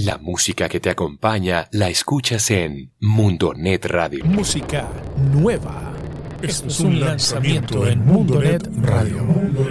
La música que te acompaña la escuchas en Mundonet Radio. Música nueva. Esto es un lanzamiento en Mundonet Radio.